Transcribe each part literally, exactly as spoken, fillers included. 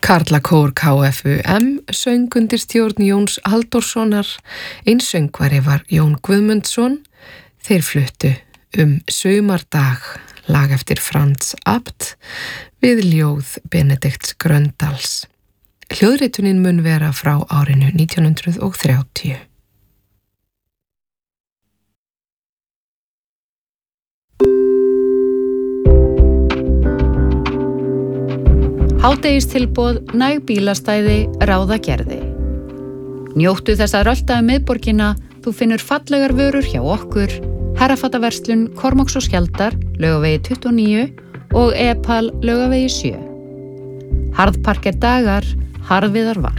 Karlakór K F U M söng undir stjórn Jóns Halldórssonar, eins söngvari var Jón Guðmundsson. Þeir fluttu um Sumardag, lag eftir Franz Abt við ljóð Benedikts Gröndals. Hljóðritunin mun vera frá árinu nítján hundrað og þrjátíu. Hádegistilboð, næg bílastæði, ráða gerði. Njóttu þess að rölta um miðborgina, þú finnur fallegar vörur hjá okkur, herrafataverslun Kormáks og Skjaldar, Laugavegi tuttugu og níu og Epal, Laugavegi sjö. Harðparker dagar, harðviðar val.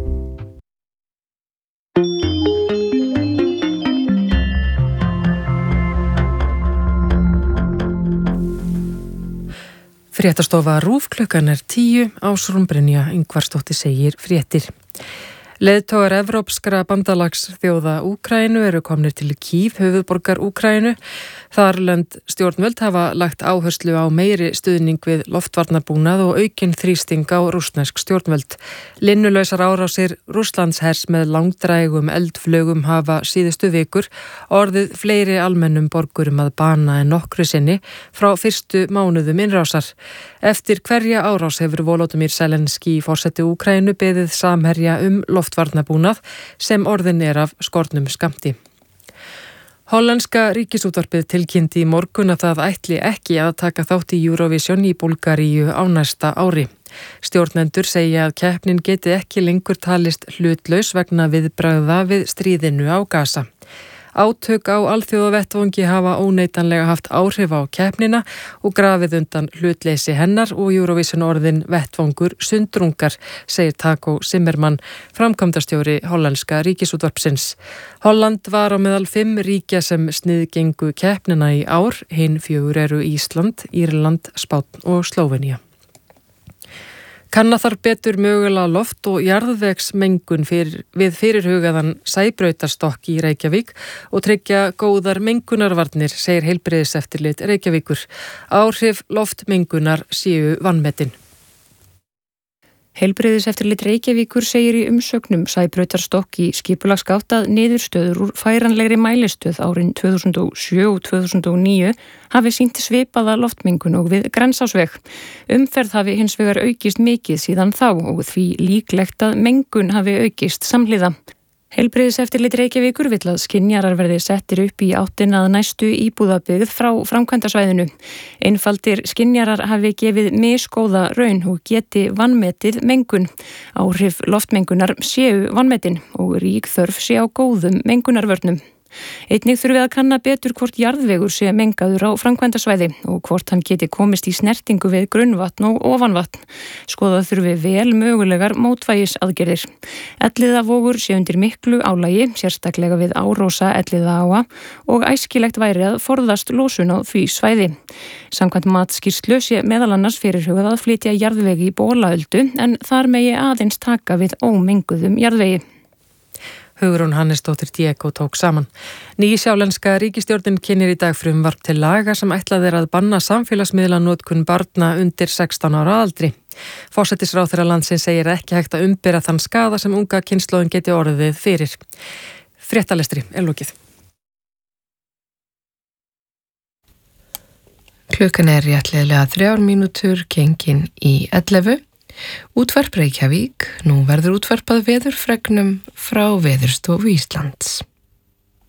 Fréttastofa RÚV klukkan er tíu, Ásrún Brynja Ingvarsdóttir segir fréttir. Leiðtogar evrópskra bandalagsþjóða Úkraínu eru komnir til Kív, höfuðborgar Úkraínu. Þarlend stjórnvöld hafa lagt áherslu á meiri stuðning við loftvarnarbúnað og aukinn þrýsting á rússnesk stjórnvöld. Linnulausar árásir Rússlandshers með langdrægum eldflögum hafa síðustu vikur orðið fleiri almennum borgurum að bana en nokkru sinni frá fyrstu mánuðum innrásar. Eftir hverja árás hefur Volodymyr Zelenský forseti Úkraínu beðið samherja um loftvarnarbúnað sem orðin er af skornum skammti. Hollenska ríkisútvarpið tilkynnti í morgun að það ætli ekki að taka þátt í Eurovision í Búlgaríu á næsta ári. Stjórnendur segja að keppnin geti ekki lengur talist hlutlaus vegna viðbragða við stríðinu á Gaza. Átök á alþjóðavettvangi hafa óneitanlega haft áhrif á keppnina og grafið undan hlutleysi hennar og Eurovision orðin vettvangur sundrungar, segir Taco Zimmermann, framkvæmdastjóri hollenska ríkisútvarpsins. Holland var á meðal fimm ríkja sem sniðgengu keppnina í ár, hin fjögur eru Ísland, Írland, Spánn og Slóvenía. Kanna þarf betur mögulega loft- og jarðvegsmengun fyrir, við fyrirhugaðan Sæbrautarstokk í Reykjavík og tryggja góðar mengunarvarnir, segir heilbrigðiseftirlit Reykjavíkur. Áhrif loftmengunar séu vanmetin. Heilbrigðiseftirlit Reykjavíkur segir í umsögnum Sæbrautarstokk í skipulagsgátt að niðurstöður úr færanlegri mælistöð árin tvö þúsund og sjö og tvö þúsund og níu hafi sýnt svipaða loftmengun og við Grensásveg. Umferð hafi hins vegar aukist mikið síðan þá og því líklegt að mengun hafi aukist samhliða. Heilbrigðiseftirlit Reykjavíkur vill að skynjarar verði settir upp í áttina að næstu íbúðabyggð frá framkvæmdasvæðinu. Einfaldir skynjarar hafi gefið misgóða raun og geti vanmetið mengun. Áhrif loftmengunar séu vanmetin og rík þörf sé á góðum mengunarvörnum. Einnig þurfi að kanna betur hvort jarðvegur sé mengaður á framkvæmdasvæði og hvort hann geti komist í snertingu við grunnvatn og ofanvatn. Skoða þurfi vel mögulegar mótvægisaðgerðir. Elliðavogur sé undir miklu álagi, sérstaklega við Árósa Elliðaáa og æskilegt væri að forðast losun á því svæði. Samkvæmt matskýrslu sé meðal annars fyrirhugað að flytja jarðvegi í Bólaöldu en þar megi aðeins taka við ómenguðum jarðvegi. Hugrún Hannesdóttir Diego tók saman. Nýsjálenska ríkisstjórnin kynnir í dag frumvarp til laga sem ætlað er að banna samfélagsmiðlanotkun barna undir sextán ára aldri. Forsætisráðherra landsins segir ekki hægt að umbera þann skaða sem unga kynslóðin geti orðið fyrir. Fréttalestri er lokið. Klukkan er réttlega þrjár mínútur gengin í ellefu. Útvarp Reykjavík, nú verður útvarpað veðurfregnum frá Veðurstofu Íslands.